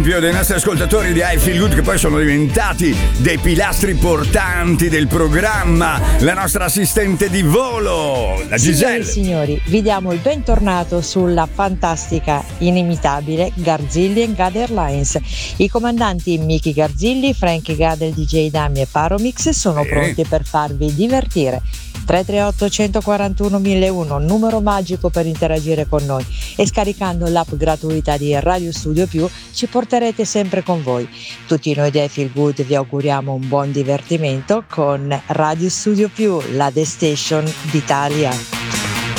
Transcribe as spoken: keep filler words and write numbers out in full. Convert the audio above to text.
esempio dei nostri ascoltatori di I Feel Good, che poi sono diventati dei pilastri portanti del programma, la nostra assistente di volo, la Giselle. Signori e signori, vi diamo il bentornato sulla fantastica, inimitabile Garzilli Gad Airlines. I comandanti Miki Garzilli, Frankie Gad, D J Dami e Paromix sono Sì. pronti per farvi divertire. tre tre otto uno quattro uno mille uno, numero magico per interagire con noi, e scaricando l'app gratuita di Radio Studio Più ci porterete sempre con voi. Tutti noi di I Feel Good vi auguriamo un buon divertimento con Radio Studio Più, la The Station d'Italia.